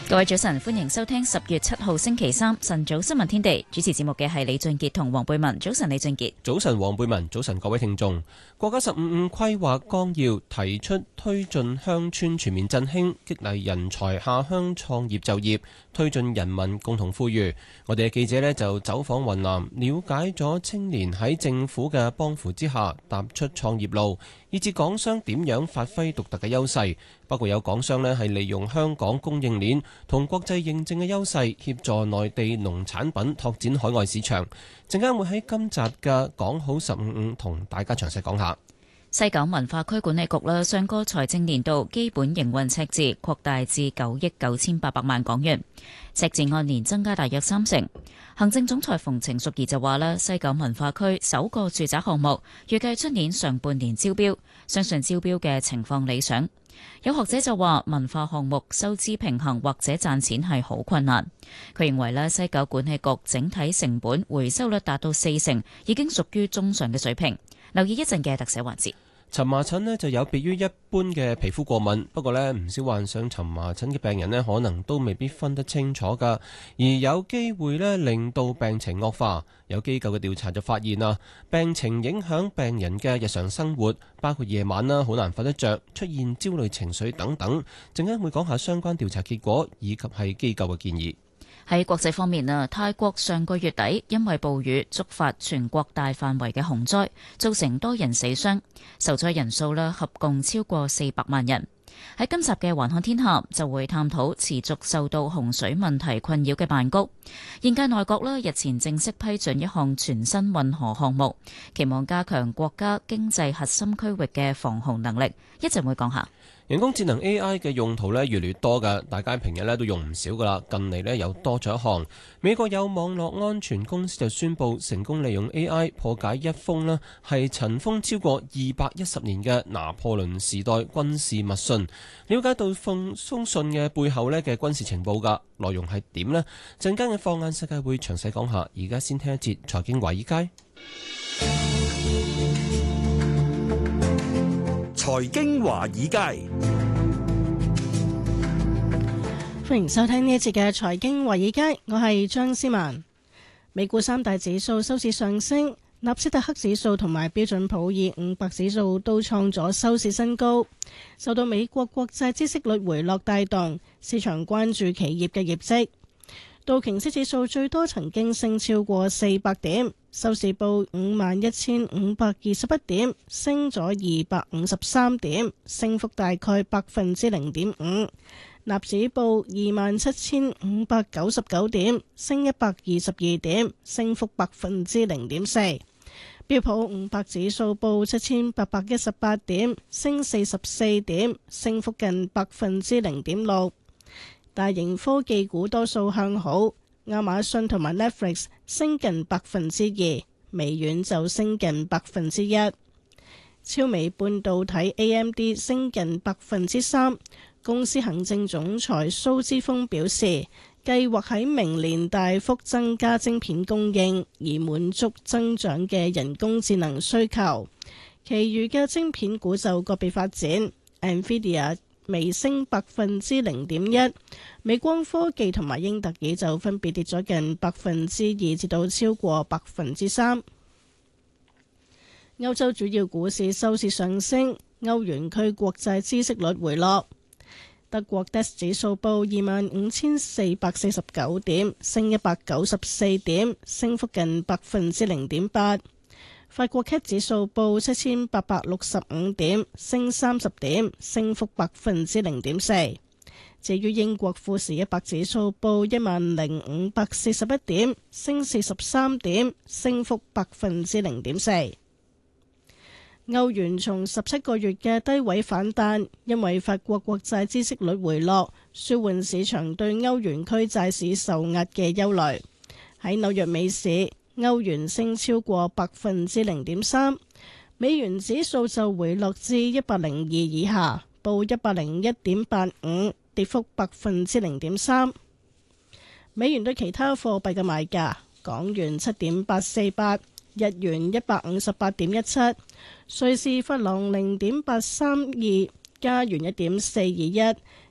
各位早晨，歡迎收聽10月7號星期三晨早新聞天地。主持節目嘅係李俊傑同黃貝文。早晨，李俊傑。 早晨，黃貝文。早晨，各位聽眾。國家15.5規劃綱要提出推進鄉村全面振興，激勵人才下鄉創業就業，推進人民共同富裕。我哋嘅記者呢就走訪雲南，了解咗青年喺政府嘅幫扶之下踏出創業路，以至港商點樣發揮獨特嘅優勢。包括有港商呢係利用香港供應鏈同國際認證嘅優勢，協助內地農產品拓展海外市場。陣間會喺今集嘅講好15.5同大家詳細講下。 西九文化區管理局上個財政年度基本營運赤字擴大至9億9800萬港元，赤字按年增加大約30%。行政總裁馮程淑儀就話西九文化區首個住宅項目預計出年上半年招標，相信招標嘅情況理想。有學者就話文化項目收支平衡或者賺錢係好困難。佢認為西九管理局整體成本回收率達到40%，已經屬於中上嘅水平。留意一陣嘅特寫環節。 蕁麻疹呢就有別於一般嘅皮膚過敏，不過呢唔少患上蕁麻疹嘅病人呢可能都未必分得清楚㗎，而有機會呢令到病情惡化。有機構嘅調查就發現病情影響病人嘅日常生活，包括夜晚好難瞓得着，出現焦慮情緒等等。陣間會講下相關調查結果以及係機構嘅建議。 喺國際方面泰國上個月底因為暴雨觸發全國大範圍嘅洪災，造成多人死傷，受災人數合共超過400萬人。喺今集嘅環看天下就會探討持續受到洪水問題困擾嘅曼谷。現屆內閣日前正式批准一項全新運河項目，期望加強國家經濟核心區域嘅防洪能力。一陣會講下。 人工智能 AI 嘅用途越嚟越多㗎，大家平日都用唔少㗎啦。近嚟又多咗一項，美國有網絡安全公司就宣布成功利用 AI 破解一封係塵封超過210年嘅拿破崙時代軍事密信，了解到封信嘅背後嘅軍事情報㗎，內容係點呢？陣間嘅放眼世界會詳細講下，而家先聽一節財經華爾街。 財經華爾街， 歡迎收聽呢一節嘅財經華爾街，我係張思文。美股三大指數收市上升，納斯達克指數同埋標準普爾500指數都創咗收市新高，受到美國國債孳息率回落帶動，市場關注企業嘅業績。道瓊斯指數最多曾經升超過400點，收市報51,521點，升咗253點，升幅大概0.5%。納指報27,599點，升122點，升幅0.4%。標普500指數報7,818點，升44點，升幅近0.6%。大型科技股多數向好，亞馬遜同埋 Netflix 升近2%，微軟就升近1%。超微半導體 AMD 升近3%。公司行政總裁蘇之峰表示，計劃喺明年大幅增加晶片供應，以滿足增長嘅人工智能需求。其餘嘅晶片股就個別發展 ，NVIDIA微升0.1%，美光科技同埋英特爾就分別跌咗近2%至到超過3%。歐洲主要股市收市上升，歐元區國債孳息率回落。德國 DAX 指數報25,449點，升194點，升幅近0.8%。法國 CAC 指數報7,865點，升30點，升幅0.4%。至於英國富時100指數報10,541點，升43點，升幅0.4%。歐元從17個月嘅低位反彈，因為法國國債孳息率回落，舒緩市場對歐元區債市受壓嘅憂慮。喺紐約美市，歐元升超過0.3%，美元指數就回落至102以下，報101.85，跌幅0.3%。美元對其他貨幣嘅賣價：港元7.848，日元158.17，瑞士法郎0.832，加元1.421，